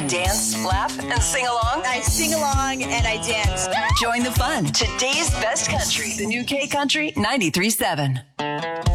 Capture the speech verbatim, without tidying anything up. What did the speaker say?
Dance, laugh, and sing along? I sing along and I dance. Join the fun. Today's best country. The new K Country ninety-three point seven.